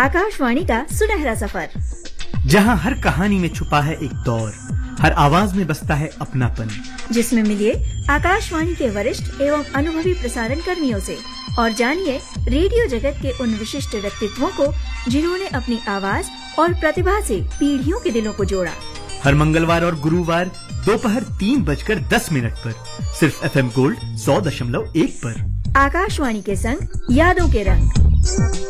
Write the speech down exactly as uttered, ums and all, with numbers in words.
आकाशवाणी का सुनहरा सफर, जहां हर कहानी में छुपा है एक दौर, हर आवाज में बसता है अपनापन, जिसमें मिलिए आकाशवाणी के वरिष्ठ एवं अनुभवी प्रसारण कर्मियों से और जानिए रेडियो जगत के उन विशिष्ट व्यक्तित्वों को जिन्होंने अपनी आवाज और प्रतिभा से पीढ़ियों के दिलों को जोड़ा। हर मंगलवार और गुरुवार दोपहर तीन बजकर दस मिनट पर सिर्फ एफ एम गोल्ड सौ दशमलव एक पर आकाशवाणी के संग यादों के रंग।